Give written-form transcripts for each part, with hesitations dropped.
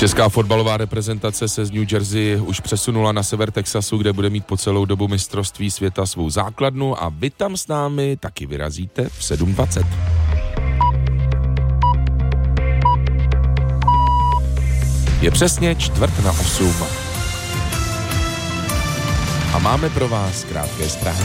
Česká fotbalová reprezentace se z New Jersey už přesunula na sever Texasu, kde bude mít po celou dobu mistrovství světa svou základnu a vy tam s námi taky vyrazíte v 7:20. Je přesně 7:45. A máme pro vás krátké zprávy.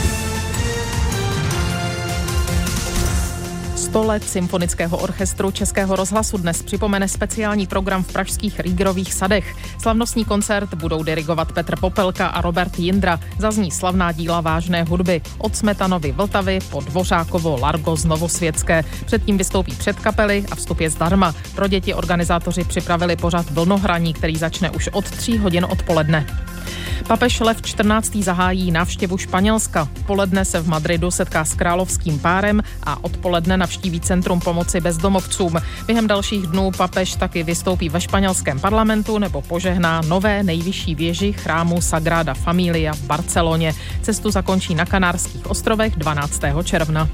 100 let symfonického orchestru Českého rozhlasu dnes připomene speciální program v pražských Rýgerových sadech. Slavnostní koncert budou dirigovat Petr Popelka a Robert Jindra. Zazní slavná díla vážné hudby od Smetanovy Vltavy po Dvořákovo Largo z Novosvětské. Předtím vystoupí předkapely a vstup je zdarma. Pro děti organizátoři připravili pořad Vlnohraní, který začne už od 3 hodin odpoledne. Papež Lev XIV. Zahájí návštěvu Španělska. Poledne se v Madridu setká s královským párem a odpoledne navštíví Centrum pomoci bezdomovcům. Během dalších dnů papež taky vystoupí ve španělském parlamentu nebo požehná nové nejvyšší věži chrámu Sagrada Familia v Barceloně. Cestu zakončí na Kanárských ostrovech 12. června.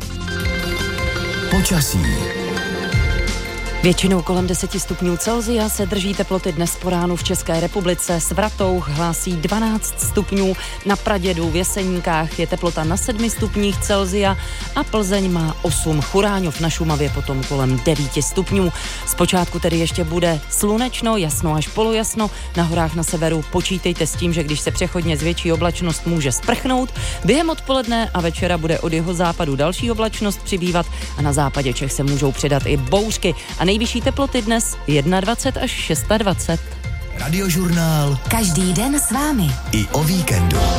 Počasí. Většinou kolem 10 stupňů Celsia se drží teploty dnes po ránu v České republice. Svratouch hlásí 12 stupňů, na Pradědu v Jeseníkách je teplota na 7 stupních Celsia a Plzeň má 8. Churáňov na Šumavě potom kolem 9 stupňů. Zpočátku tedy ještě bude slunečno, jasno až polojasno. Na horách na severu počítejte s tím, že když se přechodně zvětší oblačnost, může sprchnout. Během odpoledne a večera bude od jihozápadu další oblačnost přibývat a na západě Čech se můžou přidat i bouřky. A nejvyšší teploty dnes 21 až 26. Radiožurnál. Každý den s vámi. I o víkendu.